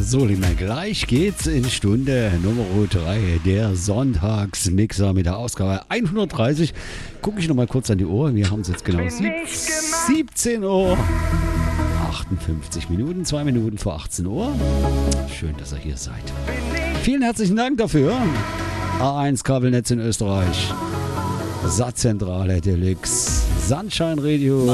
So, Liebe, gleich geht's in Stunde Nummer 3 der Sonntagsmixer mit der Ausgabe 130. Gucke ich noch mal kurz an die Uhr. Wir haben es jetzt genau 17 Uhr. 58 Minuten, 2 Minuten vor 18 Uhr. Schön, dass ihr hier seid. Vielen herzlichen Dank dafür. A1 Kabelnetz in Österreich. Satzzentrale Deluxe. Sunshine Radio.